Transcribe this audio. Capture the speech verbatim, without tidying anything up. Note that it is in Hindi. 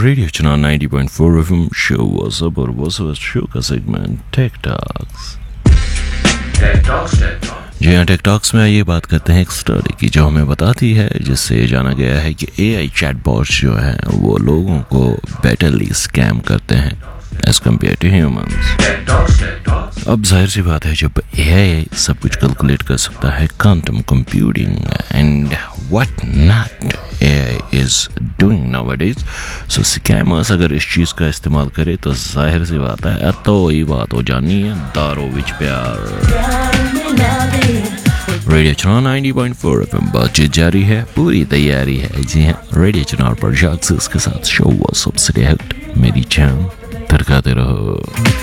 रेडियो चुनाव ninety point four FM show WhatsApp और व्हाट्सअप शो का सेगमेंट टेक टॉक्स। जी हाँ, टेक टॉक्स में आइए बात करते हैं एक स्टडी की जो हमें बताती है, जिससे जाना गया है कि एआई चैटबॉट्स जो हैं वो लोगों को बेटरली स्कैम करते हैं एज कम्पेयर टू ह्यूमंस। अब जाहिर सी बात है, जब एआई सब कुछ कैलकुलेट कर सकता है, quantum computing and what not AI is doing nowadays, so scammers अगर इस चीज का इस्तेमाल करे तो जाहिर सी बात है तो ही बात हो जानी है दारो विच प्यार। रेडियो चुनाव नाइंटी पॉइंट फोर एफएम बातचीत जारी है, पूरी तैयारी है। जी हाँ, रेडियो चुनाव पर जाक्सिस के साथ शो वो सबसे हट मेरी जान, धड़काते रहो।